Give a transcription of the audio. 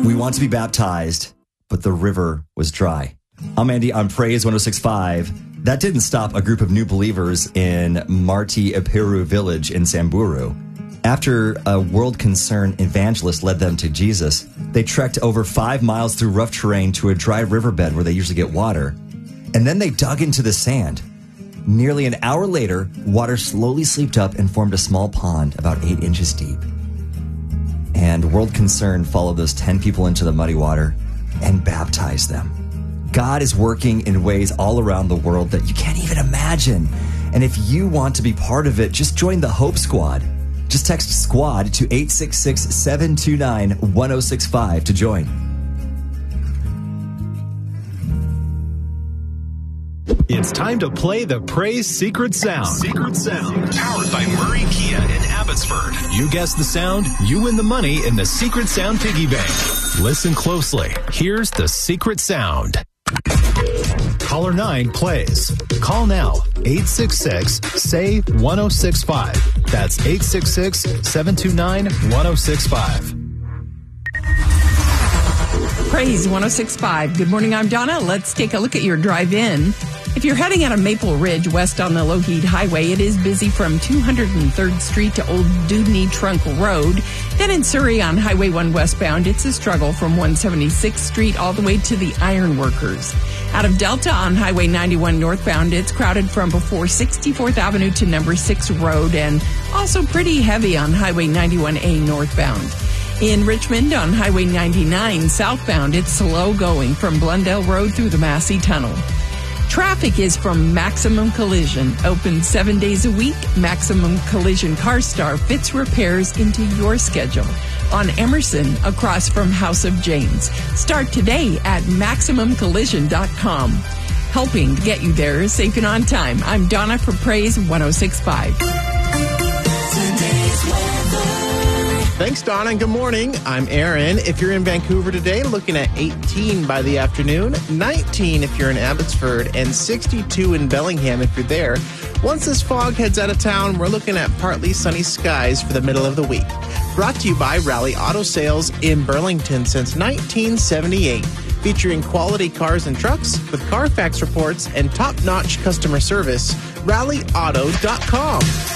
We want to be baptized, but the river was dry. I'm Andy on Praise 106.5. That didn't stop a group of new believers in Marti Apiru village in Samburu. After a World Concern evangelist led them to Jesus, they trekked over 5 miles through rough terrain to a dry riverbed where they usually get water. And then they dug into the sand. Nearly an hour later, water slowly seeped up and formed a small pond about 8 inches deep. And World Concern followed those 10 people into the muddy water and baptized them. God is working in ways all around the world that you can't even imagine. And if you want to be part of it, just join the Hope Squad. Just text SQUAD to 866-729-1065 to join. It's time to play the Praise Secret Sound. Secret Sound. Powered by Murray Kia in Abbotsford. You guess the sound, you win the money in the Secret Sound Piggy Bank. Listen closely. Here's the Secret Sound. Caller 9 plays. Call now. 866-SAY-1065. That's 866-729-1065. Praise 106.5. Good morning, I'm Donna. Let's take a look at your drive-in. If you're heading out of Maple Ridge west on the Lougheed Highway, it is busy from 203rd Street to Old Dewdney Trunk Road. Then in Surrey on Highway 1 westbound, it's a struggle from 176th Street all the way to the Ironworkers. Out of Delta on Highway 91 northbound, it's crowded from before 64th Avenue to number 6 Road and also pretty heavy on Highway 91A northbound. In Richmond on Highway 99 southbound, it's slow going from Blundell Road through the Massey Tunnel. Traffic is from Maximum Collision. Open 7 days a week, Maximum Collision Car Star fits repairs into your schedule. On Emerson, across from House of James. Start today at MaximumCollision.com. Helping to get you there safe and on time. I'm Donna for Praise 106.5. Thanks, Donna, and good morning. I'm Aaron. If you're in Vancouver today, looking at 18 by the afternoon, 19 if you're in Abbotsford, and 62 in Bellingham if you're there. Once this fog heads out of town, we're looking at partly sunny skies for the middle of the week. Brought to you by Rally Auto Sales in Burlington since 1978. Featuring quality cars and trucks with Carfax reports and top-notch customer service. RallyAuto.com.